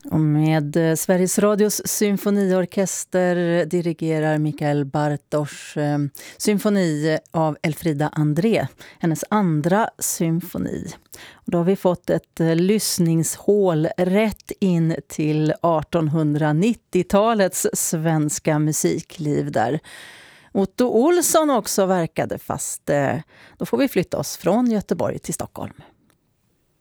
Och med Sveriges Radios symfoniorkester dirigerar Mikael Bartosz symfoni av Elfrida André, hennes andra symfoni. Och då har vi fått ett lyssningshål rätt in till 1890-talets svenska musikliv där Otto Olsson också verkade, fast då får vi flytta oss från Göteborg till Stockholm.